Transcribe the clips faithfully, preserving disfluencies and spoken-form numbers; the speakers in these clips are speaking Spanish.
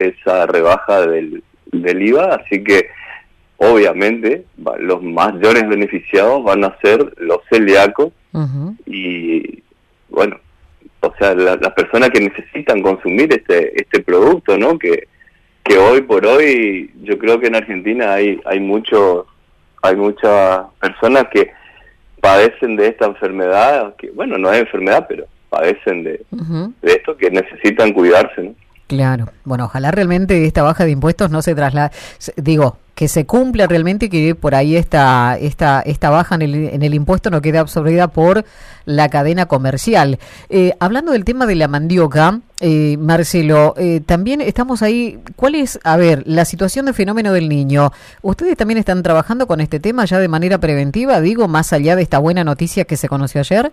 esa rebaja del, del I V A, así que obviamente va, los mayores beneficiados van a ser los celíacos. Uh-huh. Y bueno, o sea, la, las personas que necesitan consumir este este producto, ¿no? Que que hoy por hoy yo creo que en Argentina hay hay muchos hay muchas personas que padecen de esta enfermedad, que bueno, no es enfermedad, pero padecen de, uh-huh. de esto, que necesitan cuidarse, ¿no? Claro. Bueno, ojalá realmente esta baja de impuestos no se traslade, digo, que se cumpla realmente y que por ahí esta esta esta baja en el, en el impuesto no quede absorbida por la cadena comercial. Eh, hablando del tema de la mandioca, eh, Marcelo, eh, también estamos ahí. ¿Cuál es, a ver, la situación del fenómeno del Niño? ¿Ustedes también están trabajando con este tema ya de manera preventiva, digo, más allá de esta buena noticia que se conoció ayer?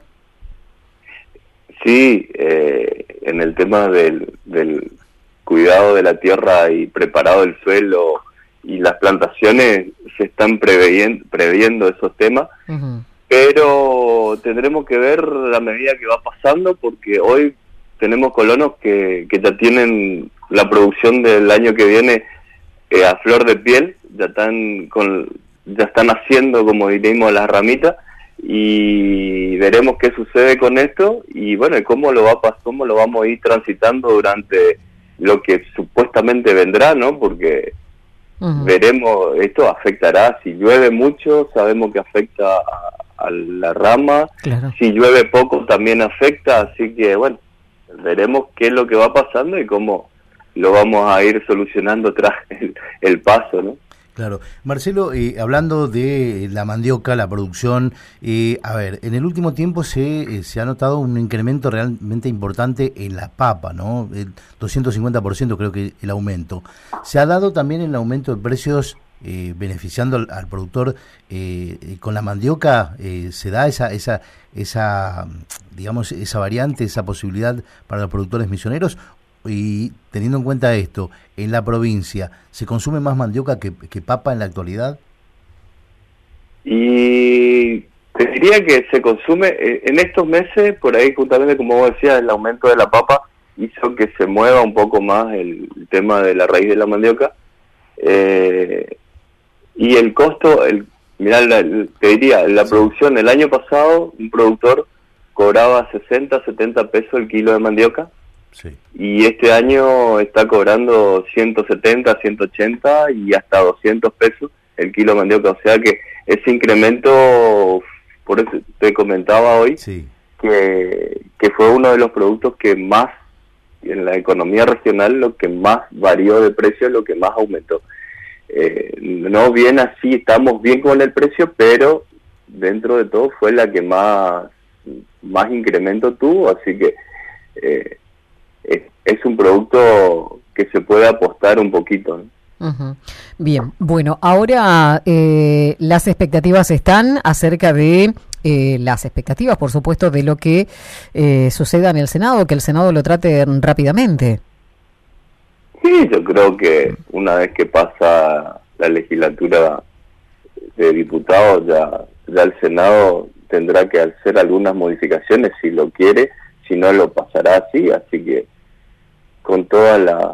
Sí, eh, en el tema del, del cuidado de la tierra y preparado el suelo y las plantaciones, se están previendo, previendo esos temas, uh-huh. pero tendremos que ver la medida que va pasando, porque hoy tenemos colonos que, que ya tienen la producción del año que viene eh, a flor de piel, ya están con ya están haciendo, como diríamos, las ramitas, y veremos qué sucede con esto y bueno, cómo lo va cómo lo vamos a ir transitando durante lo que supuestamente vendrá, ¿no? Porque uh-huh. veremos, esto afectará, si llueve mucho, sabemos que afecta a, a la rama, claro. Si llueve poco también afecta, así que bueno, veremos qué es lo que va pasando y cómo lo vamos a ir solucionando tras el, el paso, ¿no? Claro. Marcelo, eh, hablando de la mandioca, la producción, eh, a ver, en el último tiempo se eh, se ha notado un incremento realmente importante en la papa, ¿no? El doscientos cincuenta por ciento creo que el aumento. Se ha dado también el aumento de precios eh, beneficiando al, al productor. Eh, con la mandioca eh, se da esa esa esa digamos esa variante, esa posibilidad para los productores misioneros. Y teniendo en cuenta esto, en la provincia, ¿se consume más mandioca que, que papa en la actualidad? Y te diría que se consume, eh, en estos meses, por ahí justamente como vos decías, el aumento de la papa hizo que se mueva un poco más el, el tema de la raíz de la mandioca. Eh, y el costo, el, mirá, la, te diría, la producción, el año pasado, un productor cobraba sesenta, setenta pesos el kilo de mandioca. Sí. Y este año está cobrando ciento setenta, ciento ochenta y hasta doscientos pesos el kilo de mandioca. O sea que ese incremento, por eso te comentaba hoy, sí. que, que fue uno de los productos que más, en la economía regional, lo que más varió de precio, lo que más aumentó. Eh, no bien así, estamos bien con el precio, pero dentro de todo fue la que más, más incremento tuvo, así que... Eh, es un producto que se puede apostar un poquito, ¿no? Uh-huh. Bien, bueno, ahora eh, las expectativas están acerca de eh, las expectativas, por supuesto, de lo que eh, suceda en el Senado, que el Senado lo trate rápidamente. Sí, yo creo que una vez que pasa la legislatura de diputados, ya, ya el Senado tendrá que hacer algunas modificaciones si lo quiere, si no lo pasará así, así que con todas las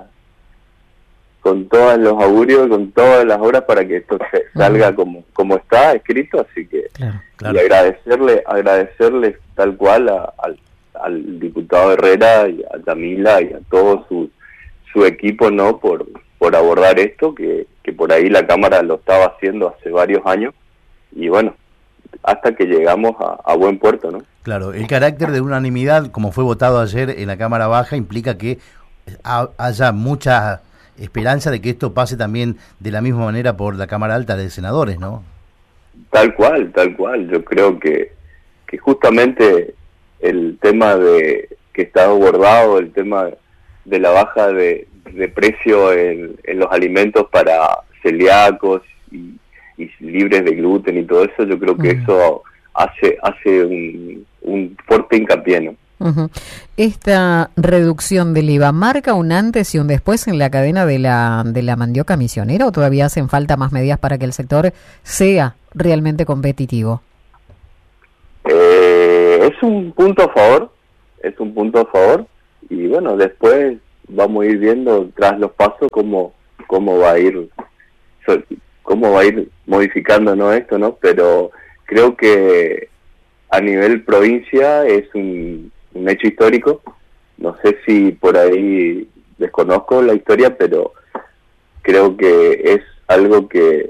con todos los augurios, con todas las obras para que esto se salga uh-huh. como como está escrito, así que claro, claro. Y agradecerle agradecerle tal cual a, al, al diputado Herrera y a Yamila y a todo su su equipo, no por por abordar esto, que que por ahí la Cámara lo estaba haciendo hace varios años y bueno, hasta que llegamos a, a buen puerto, ¿no? Claro, el carácter de unanimidad, como fue votado ayer en la Cámara Baja, implica que haya mucha esperanza de que esto pase también de la misma manera por la Cámara Alta de Senadores, ¿no? Tal cual, tal cual. Yo creo que, que justamente el tema de que está abordado, el tema de la baja de, de precio en, en los alimentos para celíacos y, y libres de gluten y todo eso, yo creo que uh-huh. eso hace hace un, un fuerte hincapié, ¿no? Uh-huh. ¿Esta reducción del I V A marca un antes y un después en la cadena de la de la mandioca misionera o todavía hacen falta más medidas para que el sector sea realmente competitivo? Eh, es un punto a favor, es un punto a favor y bueno, después vamos a ir viendo tras los pasos cómo, cómo va a ir, cómo va a ir modificando, ¿no? Esto, ¿no? Pero creo que a nivel provincia es un, un hecho histórico. No sé si por ahí desconozco la historia, pero creo que es algo que,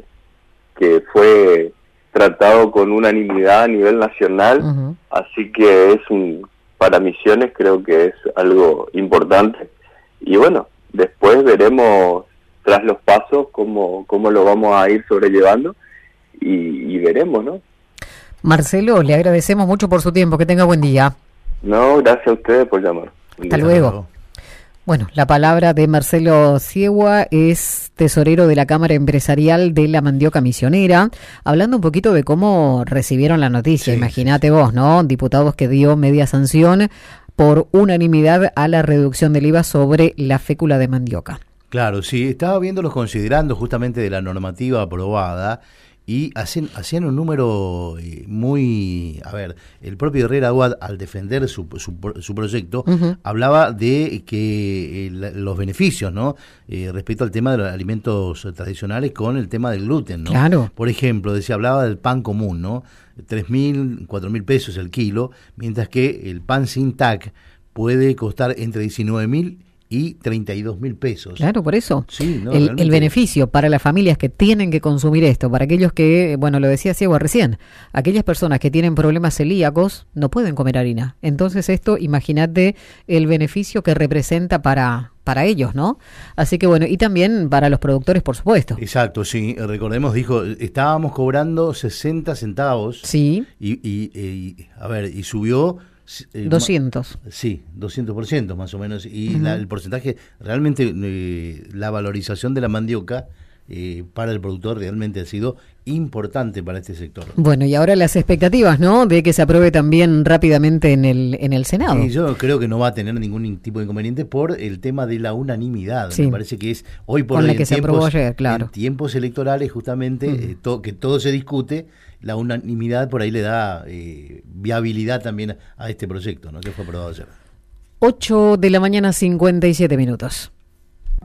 que fue tratado con unanimidad a nivel nacional, uh-huh. Así que es un, para Misiones creo que es algo importante. Y bueno, después veremos tras los pasos cómo, cómo lo vamos a ir sobrellevando y, y veremos, ¿no? Marcelo, le agradecemos mucho por su tiempo, que tenga buen día. No, gracias a ustedes por llamar. Hasta luego. Bueno, la palabra de Marcelo Siegua, es tesorero de la Cámara Empresarial de la Mandioca Misionera, hablando un poquito de cómo recibieron la noticia. Sí, imagínate sí, sí. vos, ¿no? Diputados que dio media sanción por unanimidad a la reducción del I V A sobre la fécula de mandioca. Claro, sí, estaba viéndolos considerando justamente de la normativa aprobada y hacían, hacían un número eh, muy... A ver, el propio Herrera Aguad, al defender su, su, su proyecto, uh-huh. hablaba de que eh, la, los beneficios, ¿no? Eh, respecto al tema de los alimentos tradicionales con el tema del gluten, ¿no? Claro. Por ejemplo, decía, hablaba del pan común, ¿no? tres mil, cuatro mil pesos el kilo, mientras que el pan sin T A C puede costar entre diecinueve mil y treinta y dos mil pesos. Claro, por eso. Sí, no, el, el beneficio para las familias que tienen que consumir esto, para aquellos que, bueno, lo decía Ciego recién, aquellas personas que tienen problemas celíacos no pueden comer harina. Entonces esto, imagínate el beneficio que representa para... para ellos, ¿no? Así que bueno, y también para los productores, por supuesto. Exacto, sí, recordemos, dijo, estábamos cobrando sesenta centavos. Sí. Y, y, y a ver, y subió... Eh, doscientos. Sí, doscientos por ciento más o menos. Y uh-huh. la, el porcentaje, realmente eh, la valorización de la mandioca eh, para el productor realmente ha sido importante para este sector. Bueno, y ahora las expectativas, ¿no? De que se apruebe también rápidamente en el en el Senado. Sí, yo creo que no va a tener ningún tipo de inconveniente por el tema de la unanimidad. Sí. Me parece que es hoy por Con hoy la que en, se tiempos, aprobó ayer, claro. en tiempos electorales justamente uh-huh. eh, to, que todo se discute, la unanimidad por ahí le da eh, viabilidad también a este proyecto, ¿no? Que fue aprobado ayer. ocho de la mañana, cincuenta y siete minutos.